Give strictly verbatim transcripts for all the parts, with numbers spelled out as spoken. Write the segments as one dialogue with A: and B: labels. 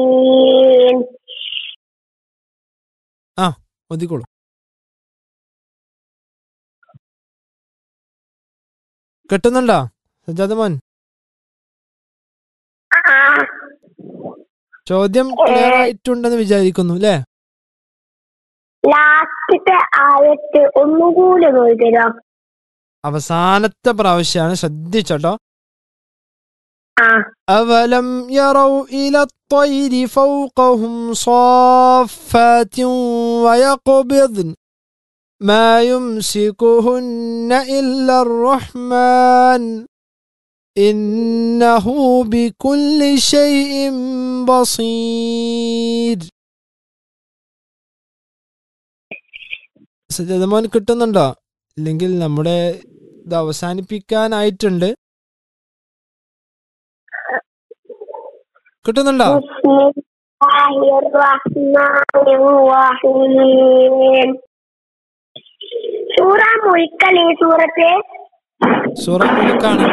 A: ആ ഒതുക്കോളൂ. കിട്ടുന്നുണ്ടോ സജ്ജാദ് മോൻ? ചോദ്യം ക്ലിയർ ആയിട്ടുണ്ടെന്ന് വിചാരിക്കുന്നു അല്ലേ?
B: ലാസ്റ്റത്തെ ആയത്ത് ഒന്നുകൂടി നോക്കിത്തരോ?
A: അവസാനത്തെ പ്രാവശ്യമാണ്, ശ്രദ്ധിച്ചോട്ടോ.
B: ആ
A: അവലം യറൗ ഇല الطير فوقهم صافات ويقبضن ما يمسكهن إلا الرحمن إنه بكل شيء بصير. സജ്ജാദ് മോൻ കിട്ടുന്നുണ്ടോ? ഇല്ലെങ്കിൽ നമ്മുടെ ഇത് അവസാനിപ്പിക്കാനായിട്ടുണ്ട്. കിട്ടുന്നുണ്ടോ?
B: സൂറ മുൽക്കല്ലേ സൂറത്ത്?
A: സൂറ മുൽക്കാണ്.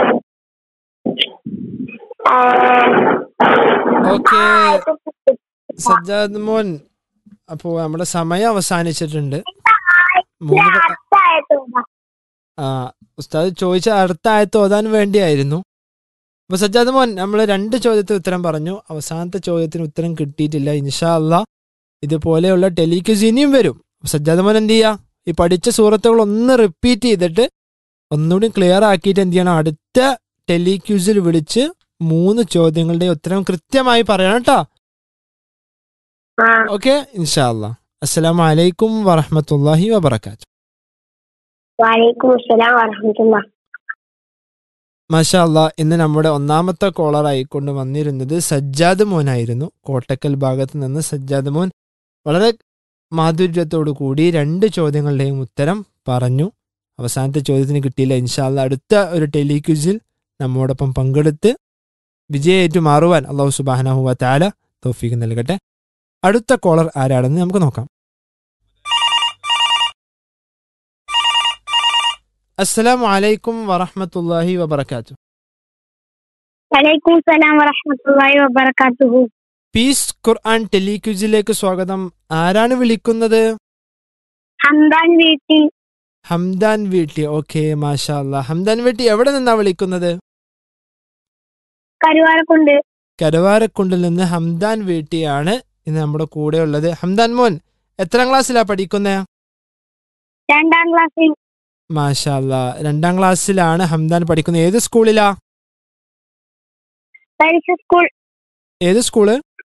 A: ഓക്കെ സജ്ജാദ് മോൻ, അപ്പോ നമ്മുടെ സമയം അവസാനിച്ചിട്ടുണ്ട്. മൂന്ന് ആ ഉസ്താദ് ചോദിച്ച അടുത്ത ആയത്ത് ഓതാൻ വേണ്ടിയായിരുന്നു. അപ്പൊ സജ്ജാദ് മോൻ, നമ്മൾ രണ്ട് ചോദ്യത്തിന് ഉത്തരം പറഞ്ഞു, അവസാനത്തെ ചോദ്യത്തിന് ഉത്തരം കിട്ടിയിട്ടില്ല. ഇൻഷാ അല്ലാ ഇതുപോലെയുള്ള ടെലിക്വിസ് ഇനിയും വരും. സജ്ജാദ് മോൻ എന്ത് ചെയ്യുക, ഈ പഠിച്ച സൂറത്തുകൾ ഒന്ന് റിപ്പീറ്റ് ചെയ്തിട്ട് ഒന്നുകൂടി ക്ലിയർ ആക്കിയിട്ട് എന്ത് ചെയ്യണം, അടുത്ത ടെലിക്വിസിൽ വിളിച്ച് മൂന്ന് ചോദ്യങ്ങളുടെ ഉത്തരം കൃത്യമായി പറയണം കേട്ടോ. ഓക്കെ ഇൻഷാ അല്ലാ. അസ്സലാമു അലൈക്കും വറഹ്മത്തുള്ളാഹി വബറകാതുഹു.
B: വഅലൈക്കും അസ്സലാം വറഹ്മത്തുള്ളാഹി.
A: മാഷാ അല്ലാ, ഇന്ന് നമ്മുടെ ഒന്നാമത്തെ കോളർ ആയിക്കൊണ്ട് വന്നിരുന്നത് സജ്ജാദ് മോനായിരുന്നു. കോട്ടക്കൽ ഭാഗത്ത് നിന്ന് സജ്ജാദ് മോൻ വളരെ മാധുര്യത്തോടു കൂടി രണ്ട് ചോദ്യങ്ങളുടെയും ഉത്തരം പറഞ്ഞു. അവസാനത്തെ ചോദ്യത്തിന് കിട്ടിയില്ല. ഇൻഷാ അല്ലാ അടുത്ത ഒരു ടെലിക്വിസിൽ നമ്മോടൊപ്പം പങ്കെടുത്ത് വിജയായിട്ട് മാറുവാൻ അല്ലാഹു സുബ്ഹാനഹു വ തആല തൗഫീഖ് നൽകട്ടെ. അടുത്ത കോളർ ആരാണെന്ന് നമുക്ക് നോക്കാം. അസ്സലാമു അലൈക്കും വറഹ്മത്തുള്ളാഹി വബറകാതുഹു.
B: വഅലൈക്കും സലാം വറഹ്മത്തുള്ളാഹി വബറകാതുഹു.
A: പീസ് ഖുർആൻ ടെലിക്വിസിലേക്ക് സ്വാഗതം. ആരാണ് വിളിക്കുന്നത്?
B: ഹംദാൻ വീട്ടി.
A: ഹംദാൻ വീട്ടി. ഓക്കെ മാഷാ അല്ലാ. ഹംദാൻ വീട്ടി എവിടെ നിന്നാ വിളിക്കുന്നത്?
B: കരുവാരക്കുണ്ട്.
A: കരുവാരക്കുണ്ടിൽ നിന്ന് ഹംദാൻ വീട്ടിയാണ് ഇന്ന് നമ്മുടെ കൂടെ ഉള്ളത്. ഹംദാൻ മോൻ എത്രാം ക്ലാസ്സിലാ പഠിക്കുന്നത്?
B: രണ്ടാം ക്ലാസ്സിൽ.
A: മാഷാ അല്ലാ, രണ്ടാം ക്ലാസ്സിലാണ് ഹംദാൻ പഠിക്കുന്നത്. ഏത് സ്കൂളിലാ?
B: തരിശ് സ്കൂൾ.
A: ഏത് school?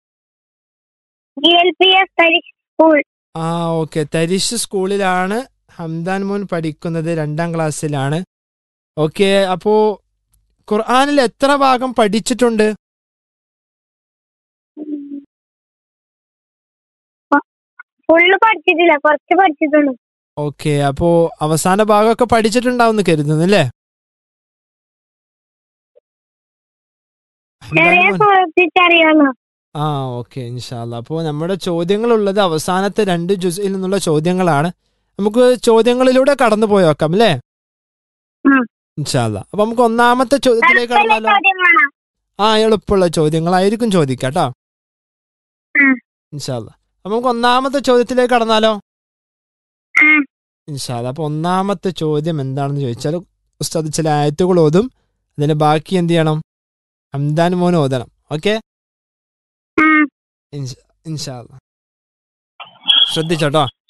B: G L P S തരിശ് school.
A: ആ ഓക്കെ, തരിശ് സ്കൂളിലാണ് ഹംദാൻ മോൻ പഠിക്കുന്നത്, രണ്ടാം ക്ലാസ്സിലാണ്. ഓക്കെ, അപ്പോ ഖുർആനിൽ എത്ര ഭാഗം പഠിച്ചിട്ടുണ്ട്?
B: ഫുള്ള് പഠിച്ചിട്ടില്ല, കുറച്ച് പഠിച്ചിട്ടുള്ളൂ.
A: ഓക്കെ, അപ്പോ അവസാന ഭാഗമൊക്കെ പഠിച്ചിട്ടുണ്ടാവുമെന്ന് കരുതുന്നു അല്ലേ?
B: അറിയാമോ?
A: ആ ഓക്കെ ഇൻഷാ അല്ലാ. അപ്പോൾ നമ്മുടെ ചോദ്യങ്ങളുള്ളത് അവസാനത്തെ രണ്ട് ജുസ്ഇൽ നിന്നുള്ള ചോദ്യങ്ങളാണ്. നമുക്ക് ചോദ്യങ്ങളിലൂടെ കടന്നു പോയി നോക്കാം അല്ലേ? ഇൻഷാ അല്ലാ. അപ്പൊ നമുക്ക് ഒന്നാമത്തെ ചോദ്യത്തിലേക്ക് കടന്നാലോ? ആ എളുപ്പമുള്ള ചോദ്യങ്ങളായിരിക്കും ചോദിക്കാം കേട്ടോ. ഇൻഷാ അല്ലാ. അപ്പൊ നമുക്ക് ഒന്നാമത്തെ ചോദ്യത്തിലേക്ക് കടന്നാലോ? ഇൻഷാ അല്ലാ. അപ്പൊ ഒന്നാമത്തെ ചോദ്യം എന്താണെന്ന് ചോദിച്ചാൽ ഉസ്താദ് ചില ആയത്തുകൾ ഓതും, അതിന്റെ ബാക്കി എന്ത് ചെയ്യണം, ഹംദാൻ മോൻ ഓതണം. ഓക്കെ, ഇൻഷാ അല്ലാ ശ്രദ്ധിച്ചോട്ടോ.